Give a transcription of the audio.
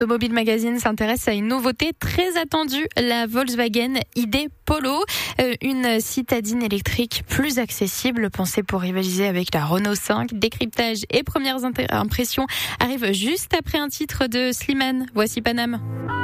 Automobile Magazine s'intéresse à une nouveauté très attendue, la Volkswagen ID Polo, une citadine électrique plus accessible, pensée pour rivaliser avec la Renault 5. Décryptage et premières impressions arrivent juste après un titre de Slimane. Voici Paname.